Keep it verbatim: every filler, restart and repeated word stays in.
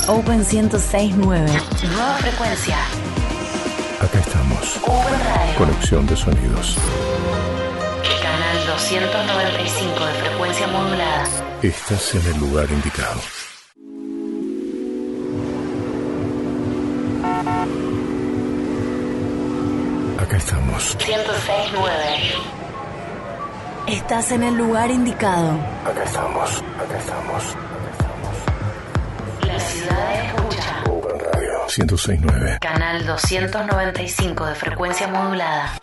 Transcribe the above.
Open ciento seis punto nueve. Nueva frecuencia. Acá estamos. Open Radio. Conexión de sonidos. Canal doscientos noventa y cinco de frecuencia modulada. Estás en el lugar indicado. Acá estamos. ciento seis punto nueve. Estás en el lugar indicado. Acá estamos. Acá estamos. Acá estamos. La ciudad escucha. Open Radio ciento seis punto nueve. Canal doscientos noventa y cinco de frecuencia modulada.